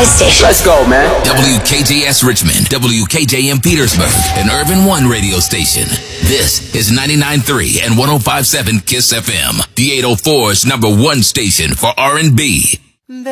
My station. Let's go, man. WKJS Richmond, WKJM Petersburg, an Urban One radio station. This is 99.3 and 105.7 KISS FM, the 804's #1 station for R&B.